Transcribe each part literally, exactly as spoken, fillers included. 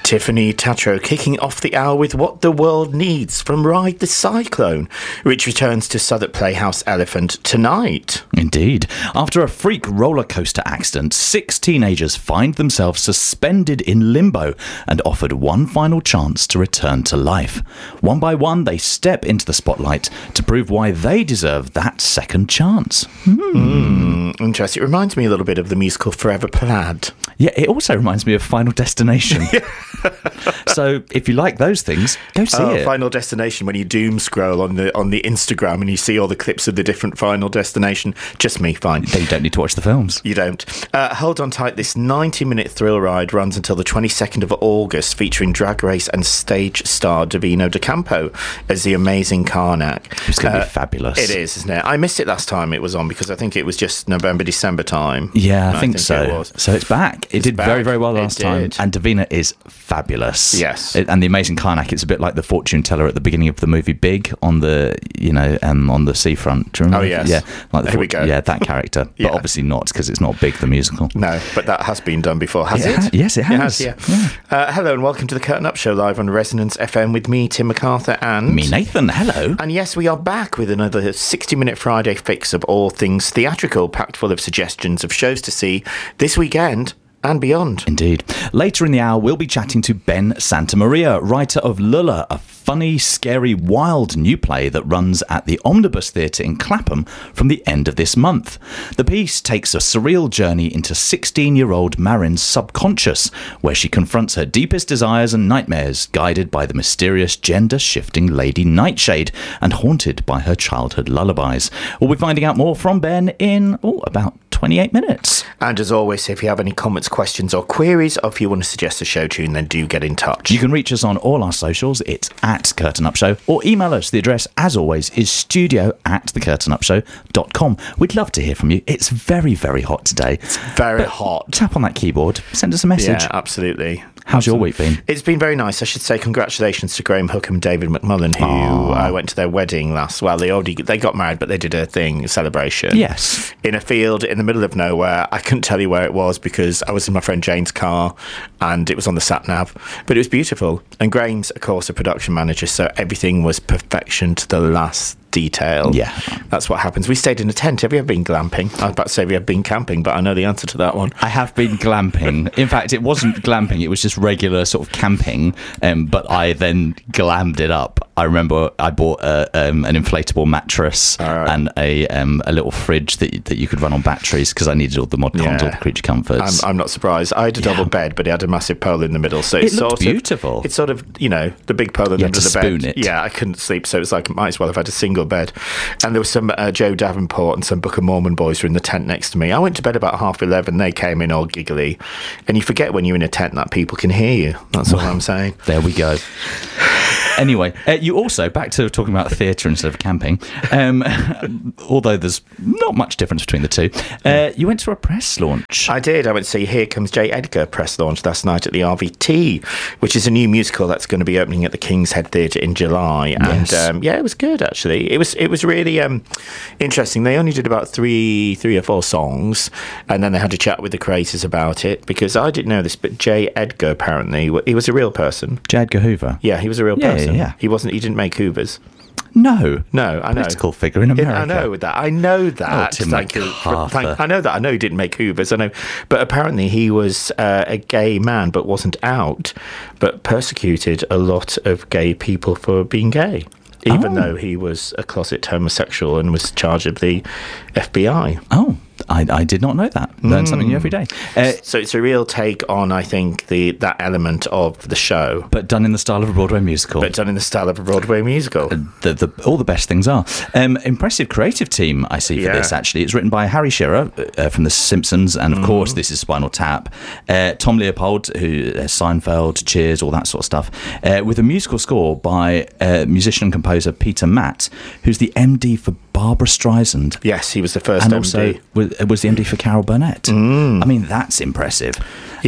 Tiffany Tatro kicking off the hour with What the World Needs from Ride the Cyclone, which returns to Southwark Playhouse Elephant tonight. Indeed. After a freak roller coaster accident, six teenagers find themselves suspended in limbo and offered one final chance to return to life. One by one, they step into the spotlight to prove why they deserve that second chance. Hmm. Mm, interesting. It reminds me a little bit of the musical Forever Plaid. Yeah, it also reminds me of Final Destination. So if you like those things, go see oh, it. Final Destination, when you doom scroll on the on the Instagram and you see all the clips of the different Final Destination. Just me, fine. Then you don't need to watch the films. You don't. Uh, hold on tight. This ninety-minute thrill ride runs until the twenty-second of August, featuring Drag Race and stage star Davina De Campo as the amazing Karnak. It's going to uh, be fabulous. It is, isn't it? I missed it last time it was on because I think it was just November, December time. Yeah, I think, I think so. It was. So it's back. It It's did back. very, very well last It time. did. And Davina is fabulous. Yes. It, and the amazing Karnak, it's a bit like the fortune teller at the beginning of the movie Big on the, you know, um, on the seafront. Do you remember? Oh, yes. Yeah. Like the There we go. Yeah, that character. Yeah. But obviously not, because it's not Big, the musical. No, but that has been done before, has It it? ha- yes, it has. yeah. Yeah. Uh, hello and welcome to the Curtain Up Show live on Resonance F M with me, Tim MacArthur, and... Me, Nathan. Hello. And yes, we are back with another sixty-minute Friday fix of all things theatrical, packed full of suggestions of shows to see this weekend and beyond. Indeed. Later in the hour, we'll be chatting to Ben Santamaria, writer of Lulla, a funny, scary, wild new play that runs at the Omnibus Theatre in Clapham from the end of this month. The piece takes a surreal journey into sixteen-year-old Marin's subconscious, where she confronts her deepest desires and nightmares, guided by the mysterious gender-shifting Lady Nightshade and haunted by her childhood lullabies. We'll be finding out more from Ben in oh, about twenty-eight minutes. And as always, if you have any comments, questions or queries, or if you want to suggest a show tune, then do get in touch. You can reach us on all our socials. It's at Curtain Up Show, or email us. The address, as always, is studio at the curtain up show dot com. We'd love to hear from you. It's very, very hot today. It's very But hot. Tap on that keyboard. Send us a message. Yeah, absolutely. How's your week been? It's been very nice. I should say congratulations to Graham Hookham and David McMullen, who Aww. I went to their wedding last. Well, they already they got married, but they did a thing, a celebration. Yes. In a field in the middle of nowhere. I couldn't tell you where it was because I was in my friend Jane's car and it was on the sat nav. But it was beautiful. And Graham's, of course, a production manager, so everything was perfection to the last detail. Yeah. That's what happens. We stayed in a tent. Have you ever been glamping? I was about to say have you ever been camping, but I know the answer to that one. I have been glamping. In fact, it wasn't glamping. It was just regular sort of camping. Um, but I then glammed it up. I remember I bought a, um, an inflatable mattress right. and a um, a little fridge that that you could run on batteries because I needed all the mod cons, Yeah. all the creature comforts. I'm, I'm not surprised. I had a Yeah. double bed, but it had a massive pole in the middle. So It it's looked sort beautiful. Of, it's sort of, you know, the big pole in the You had middle to of the bed. spoon it. Yeah, I couldn't sleep, so it was like, might as well have had a single bed. And there was some uh, Joe Davenport and some Book of Mormon boys were in the tent next to me. I went to bed about half eleven. They came in all giggly. And you forget when you're in a tent that people can hear you. That's all I'm saying. There we go. Anyway, uh, you also, back to talking about theatre instead of camping, um, although there's not much difference between the two, uh, you went to a press launch. I did. I went to see Here Comes J. Edgar press launch last night at the R V T, which is a new musical that's going to be opening at the King's Head Theatre in July. Yes. And um, yeah, it was good actually. It was it was really um, interesting. They only did about three three or four songs, and then they had a chat with the creators about it because I didn't know this, but J. Edgar apparently he was a real person. J. Edgar Hoover. Yeah, he was a real Yeah, person. yeah, yeah. He wasn't. He didn't make Hoovers. No. No, I know. Political figure in America. I know that. I know that. Oh, Tim Thank you. MacArthur. Thank, I know that. I know he didn't make Hoovers. I know, but apparently he was uh, a gay man, but wasn't out, but persecuted a lot of gay people for being gay, even Oh. though he was a closet homosexual and was charged of the F B I. Oh, I, I did not know that. Learn something new every day. Uh, So it's a real take on, I think, the that element of the show, but done in the style of a Broadway musical. but done in the style of a Broadway musical. The, the, all the best things are. Um, impressive creative team, I see, for Yeah. this, actually. It's written by Harry Shearer uh, from The Simpsons, and, of course, this is Spinal Tap. Uh, Tom Leopold, who uh, Seinfeld, Cheers, all that sort of stuff, uh, with a musical score by uh, musician and composer Peter Matt, who's the M D for Barbara Streisand. Yes, he was the first And M D. also was, was the M D for Carol Burnett. I mean, that's impressive. Yeah. Uh,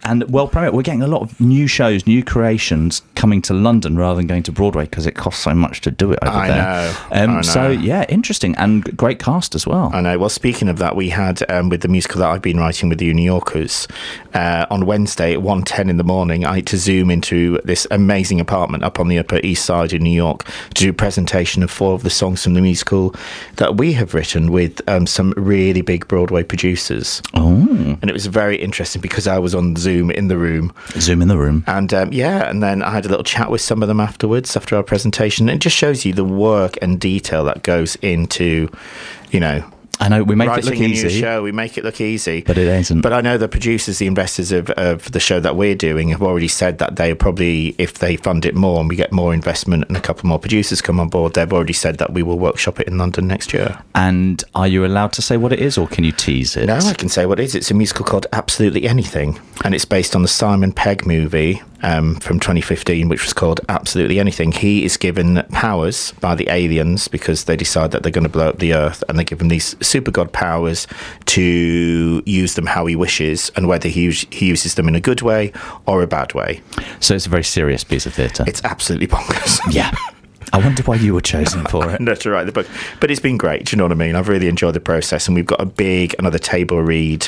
and well premiered. We're getting a lot of new shows, new creations coming to London rather than going to Broadway because it costs so much to do it over I there. Know. Um, I know. So yeah, interesting and great cast as well. I know. Well, speaking of that, we had um, with the musical that I've been writing with the New Yorkers uh, on Wednesday at one ten in the morning. I had to zoom into this amazing apartment up on the Upper East Side in New York to do a presentation of four of the songs from the musical that we have written with um, some really big Broadway producers. Oh, and it was very interesting because I was on Zoom in the room. Zoom in the room. And um, yeah, and then I had a little chat with some of them afterwards, after our presentation. It just shows you the work and detail that goes into, you know, I know we make writing it look a easy. new show, we make it look easy, but it isn't. But I know the producers, the investors of, of the show that we're doing, have already said that they probably, if they fund it more and we get more investment and a couple more producers come on board, they've already said that we will workshop it in London next year. And are you allowed to say what it is, or can you tease it? No, I can say what it is. It's a musical called Absolutely Anything, and it's based on the Simon Pegg movie um, from twenty fifteen, which was called Absolutely Anything. He is given powers by the aliens because they decide that they're going to blow up the Earth, and they give him these super god powers to use them how he wishes, and whether he, he uses them in a good way or a bad way. So it's a very serious piece of theatre. It's absolutely bonkers. Yeah. I wonder why you were chosen for it. No, to write the book. But it's been great, do you know what I mean? I've really enjoyed the process, and we've got a big, another table read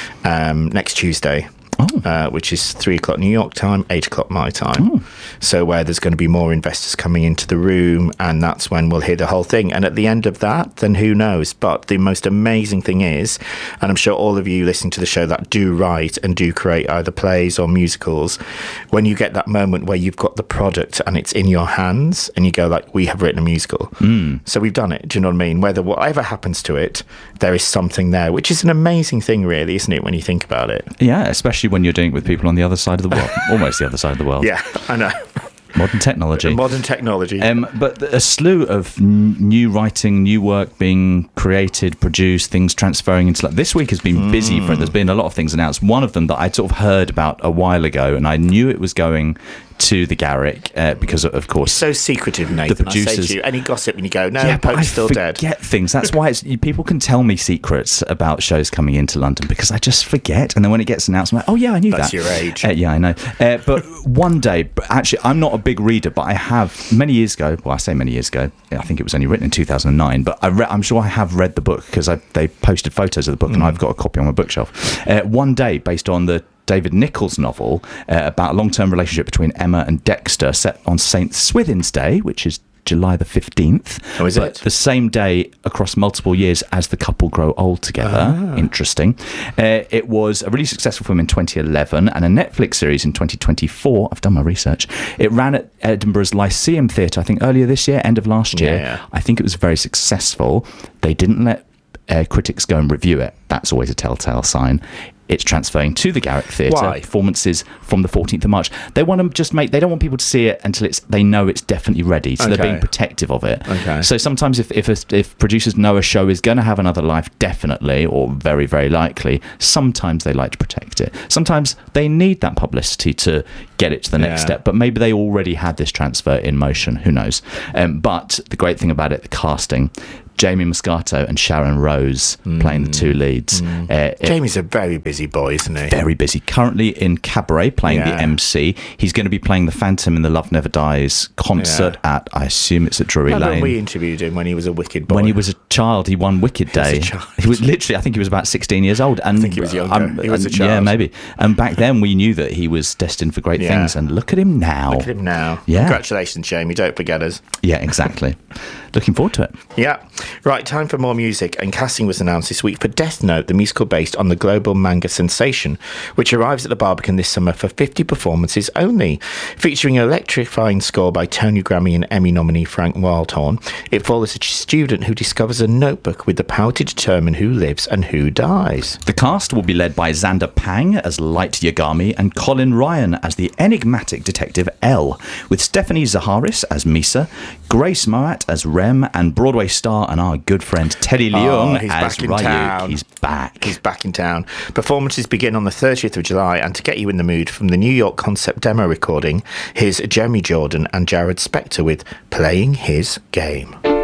um, next Tuesday. Oh. Uh, which is three o'clock New York time, eight o'clock my time. Oh. So where there's going to be more investors coming into the room, and that's when we'll hear the whole thing. And at the end of that, then who knows? But the most amazing thing is, and I'm sure all of you listening to the show that do write and do create either plays or musicals, when you get that moment where you've got the product and it's in your hands, and you go like, we have written a musical. Mm. So we've done it, do you know what I mean? Whether whatever happens to it, there is something there, which is an amazing thing really, isn't it, when you think about it? Yeah, especially when you're doing it with people on the other side of the world, almost the other side of the world. Yeah, I know. Modern technology. Modern technology. Um, but a slew of n- new writing, new work being created, produced, things transferring into... Like, this week has been mm. busy for it. There's been a lot of things announced. One of them that I'd sort of heard about a while ago, and I knew it was going to the Garrick uh, because, of course... It's so secretive, Nathan. The producers... I say to you, any gossip and you go, no, yeah, Pope's still dead. I forget things. That's why it's, people can tell me secrets about shows coming into London because I just forget. And then when it gets announced, I'm like, oh, yeah, I knew That's that. That's your age. Uh, yeah, I know. Uh, but one day, actually, I'm not a big reader, but I have many years ago, well, I say many years ago, I think it was only written in two thousand nine, but I re- I'm sure I have read the book because they posted photos of the book mm. and I've got a copy on my bookshelf. Uh, one day, based on the David Nichols novel uh, about a long-term relationship between Emma and Dexter set on Saint Swithin's Day, which is July the fifteenth. Oh, is but it? The same day across multiple years as the couple grow old together. Ah. Interesting. Uh, it was a really successful film in twenty eleven and a Netflix series in twenty twenty-four. I've done my research. It ran at Edinburgh's Lyceum Theatre, I think, earlier this year, end of last year. Yeah. I think it was very successful. They didn't let uh, critics go and review it. That's always a telltale sign. It's transferring to the Garrick Theatre. Why? Performances from the fourteenth of March. They want to just make. They don't want people to see it until it's. They know it's definitely ready. So Okay. they're being protective of it. Okay. So sometimes if if, a, if producers know a show is going to have another life, definitely or very very likely, sometimes they like to protect it. Sometimes they need that publicity to get it to the next Yeah. step. But maybe they already had this transfer in motion. Who knows? Um, but the great thing about it, the casting. Jamie Moscato and Sharon Rose mm. playing the two leads. Mm. Uh, Jamie's a very busy boy, isn't he? Very busy. Currently in Cabaret, playing Yeah. the M C. He's going to be playing the Phantom in the Love Never Dies concert Yeah. at, I assume it's at Drury How long Lane. we interviewed him when he was a wicked boy? When he was a child, he won Wicked was a Day. child. He was literally, I think he was about sixteen years old. And I think he was younger. um, He was a and- child. Yeah, maybe. And back then we knew that he was destined for great Yeah. things. And look at him now. Look at him now. Yeah. Congratulations, Jamie. Don't forget us. Yeah, exactly. Looking forward to it. Yeah. Right, time for more music. And casting was announced this week for Death Note, the musical based on the global manga sensation, which arrives at the Barbican this summer for fifty performances only. Featuring an electrifying score by Tony Grammy and Emmy nominee Frank Wildhorn, it follows a student who discovers a notebook with the power to determine who lives and who dies. The cast will be led by Xander Pang as Light Yagami and Colin Ryan as the enigmatic detective L, with Stephanie Zaharis as Misa, Grace Moat as Rem, and Broadway star and our good friend Teddy Leung Oh, he's as back in Ryu. town. He's back. He's back in town. Performances begin on the thirtieth of July, and to get you in the mood from the New York concept demo recording, here's Jeremy Jordan and Jared Spector with Playing His Game.